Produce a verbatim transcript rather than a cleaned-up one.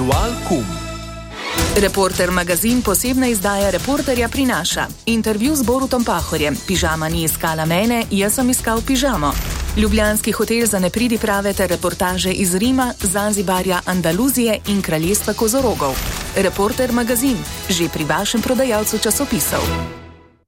Aktual Kum. Reporter magazin posebna izdaja Reporterja prinaša intervju z Borutom Pahorjem. Pižama ni iskala mene, jaz sem iskal pižamo. Ljubljanski hotel za nepridiprave ter reportaže iz Rima, Zanzibarja, Andaluzije in kraljestva kozorogov. Reporter magazin, že pri vašem prodajalcu časopisov.